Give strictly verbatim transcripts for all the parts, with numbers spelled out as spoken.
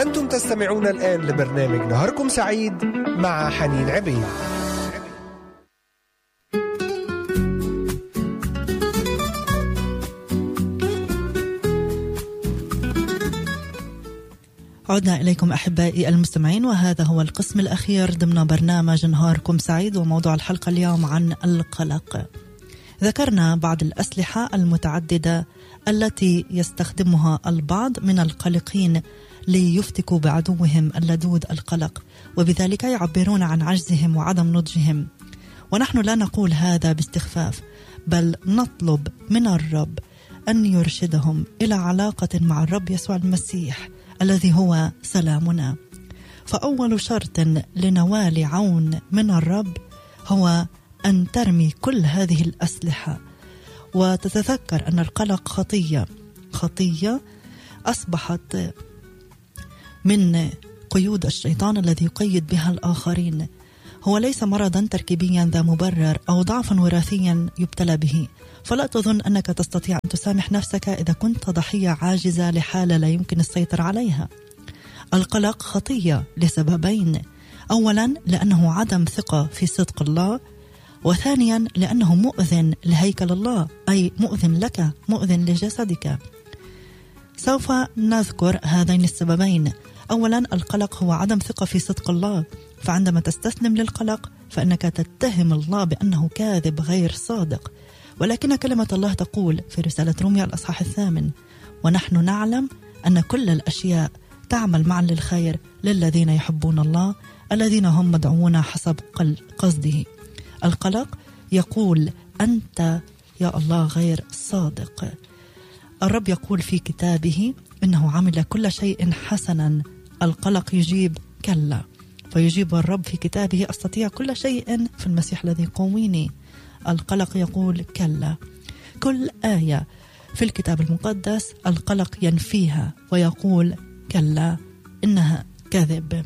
أنتم تستمعون الآن لبرنامج نهاركم سعيد مع حنين عبيد. عدنا إليكم أحبائي المستمعين، وهذا هو القسم الأخير ضمن برنامج نهاركم سعيد، وموضوع الحلقة اليوم عن القلق. ذكرنا بعض الأسلحة المتعددة التي يستخدمها البعض من القلقين ليفتكوا بعدوهم اللدود القلق، وبذلك يعبرون عن عجزهم وعدم نضجهم. ونحن لا نقول هذا باستخفاف، بل نطلب من الرب أن يرشدهم إلى علاقة مع الرب يسوع المسيح الذي هو سلامنا. فأول شرط لنوال عون من الرب هو أن ترمي كل هذه الأسلحة وتتذكر أن القلق خطية خطية أصبحت من قيود الشيطان الذي يقيد بها الآخرين. هو ليس مرضا تركيبيا ذا مبرر أو ضعفا وراثيا يبتلى به، فلا تظن أنك تستطيع أن تسامح نفسك إذا كنت ضحية عاجزة لحالة لا يمكن السيطرة عليها. القلق خطية لسببين: أولا لأنه عدم ثقة في صدق الله، وثانيا لأنه مؤذن لهيكل الله، أي مؤذن لك، مؤذن لجسدك. سوف نذكر هذين السببين. أولا، القلق هو عدم ثقة في صدق الله، فعندما تستسلم للقلق فإنك تتهم الله بأنه كاذب غير صادق. ولكن كلمة الله تقول في رسالة روميا الأصحاح الثامن: ونحن نعلم أن كل الأشياء تعمل معا للخير للذين يحبون الله الذين هم مدعوون حسب قصده. القلق يقول أنت يا الله غير صادق. الرب يقول في كتابه إنه عمل كل شيء حسنا. القلق يجيب كلا، فيجيب الرب في كتابه أستطيع كل شيء في المسيح الذي يقويني. القلق يقول كلا. كل آية في الكتاب المقدس القلق ينفيها ويقول كلا، إنها كذب.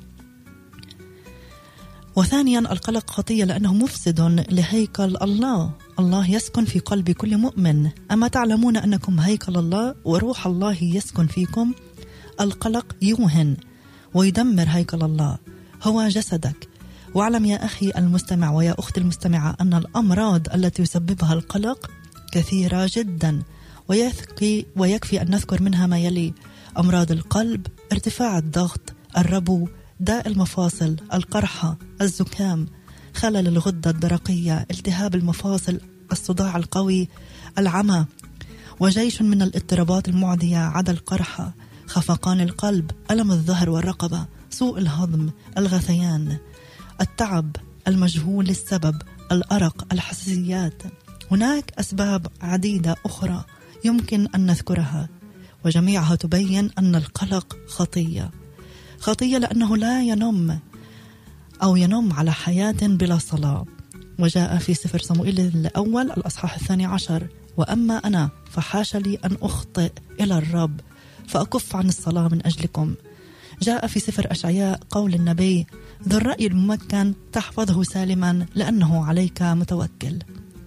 وثانيا، القلق خطية لأنه مفسد لهيكل الله. الله يسكن في قلب كل مؤمن. أما تعلمون أنكم هيكل الله وروح الله يسكن فيكم؟ القلق يوهن ويدمر هيكل الله، هو جسدك. واعلم يا أخي المستمع ويا أختي المستمعة أن الأمراض التي يسببها القلق كثيرة جدا، ويكفي, ويكفي أن نذكر منها ما يلي: أمراض القلب، ارتفاع الضغط، الربو، داء المفاصل، القرحة، الزكام، خلل الغدة الدرقية، التهاب المفاصل، الصداع القوي، العمى، وجيش من الاضطرابات المعدية عدا القرحة، خفقان القلب، ألم الظهر والرقبة، سوء الهضم، الغثيان، التعب المجهول السبب، الأرق، الحساسيات. هناك أسباب عديدة أخرى يمكن أن نذكرها، وجميعها تبين أن القلق خطية. خطية لأنه لا ينم أو ينم على حياة بلا صلاة. وجاء في سفر صموئيل الأول الأصحاح الثاني عشر: وأما أنا فحاش لي أن أخطئ إلى الرب فأكف عن الصلاة من أجلكم. جاء في سفر أشعياء قول النبي: ذو الرأي الممكن تحفظه سالما لأنه عليك متوكل.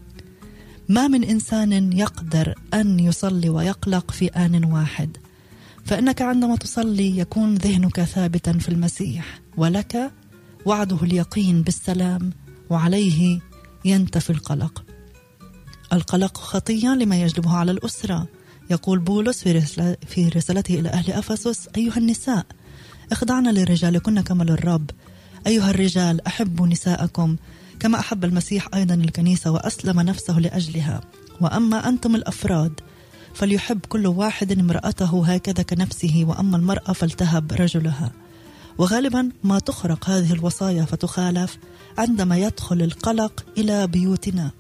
ما من إنسان يقدر أن يصلي ويقلق في آن واحد، فإنك عندما تصلي يكون ذهنك ثابتا في المسيح، ولك وعده اليقين بالسلام، وعليه ينتفي القلق. القلق خطية لما يجلبه على الأسرة. يقول بولس في رسالته إلى أهل أفسس: أيها النساء اخضعن لرجالكن كما للرب، أيها الرجال أحبوا نساءكم كما أحب المسيح أيضا الكنيسة وأسلم نفسه لأجلها. وأما أنتم الأفراد فليحب كل واحد امرأته هكذا كنفسه، وأما المرأة فلتهب رجلها. وغالبا ما تخرق هذه الوصايا فتخالف عندما يدخل القلق إلى بيوتنا.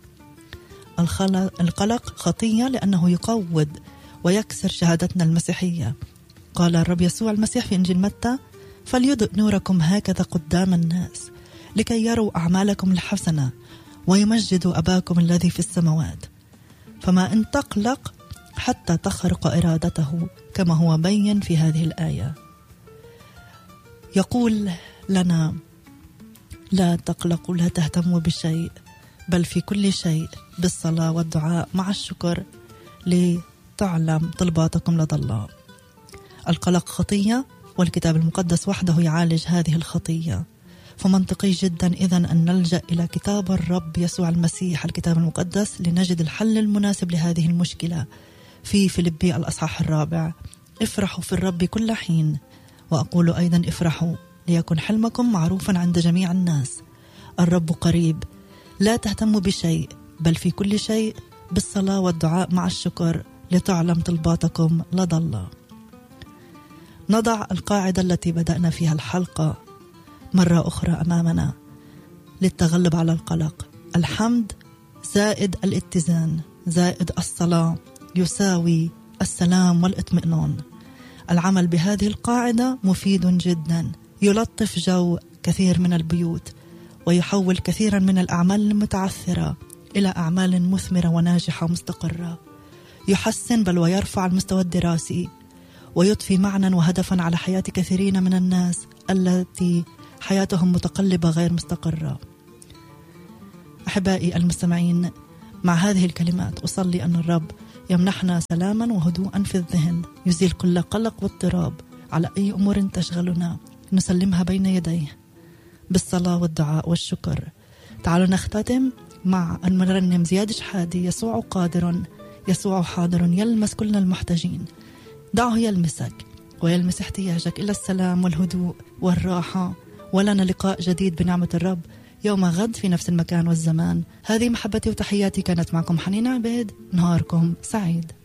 القلق خطية لأنه يقود ويكسر شهادتنا المسيحية. قال الرب يسوع المسيح في إنجيل متى: فليضئ نوركم هكذا قدام الناس لكي يروا أعمالكم الحسنة ويمجدوا أباكم الذي في السماوات. فما إن تقلق حتى تخرق إرادته كما هو بين في هذه الآية. يقول لنا: لا تقلقوا، لا تهتموا بشيء، بل في كل شيء بالصلاة والدعاء مع الشكر لتعلم طلباتكم لدى الله. القلق خطية والكتاب المقدس وحده يعالج هذه الخطية. فمنطقي جدا إذن أن نلجأ إلى كتاب الرب يسوع المسيح الكتاب المقدس لنجد الحل المناسب لهذه المشكلة. في فيلبي الأصحاح الرابع: افرحوا في الرب كل حين، وأقول أيضا افرحوا، ليكن حلمكم معروفا عند جميع الناس، الرب قريب. لا تهتموا بشيء، بل في كل شيء بالصلاة والدعاء مع الشكر لتعلم طلباتكم لدى الله. نضع القاعدة التي بدأنا فيها الحلقة مرة أخرى أمامنا للتغلب على القلق: الحمد زائد الاتزان زائد الصلاة يساوي السلام والاطمئنان. العمل بهذه القاعدة مفيد جدا، يلطف جو كثير من البيوت، ويحول كثيرا من الأعمال المتعثرة إلى أعمال مثمرة وناجحة مستقرة. يحسن بل ويرفع المستوى الدراسي، ويضفي معنى وهدفا على حياة كثيرين من الناس التي حياتهم متقلبة غير مستقرة. أحبائي المستمعين، مع هذه الكلمات أصلي أن الرب يمنحنا سلاما وهدوءا في الذهن، يزيل كل قلق واضطراب على أي أمور تشغلنا، نسلمها بين يديه بالصلاة والدعاء والشكر. تعالوا نختتم مع المرنم زياد شحادي: يسوع قادر، يسوع حاضر، يلمس كل المحتاجين. دعه يلمسك ويلمس احتياجك إلى السلام والهدوء والراحة. ولنا لقاء جديد بنعمة الرب يوم غد في نفس المكان والزمان. هذه محبتي وتحياتي، كانت معكم حنين عبيد. نهاركم سعيد.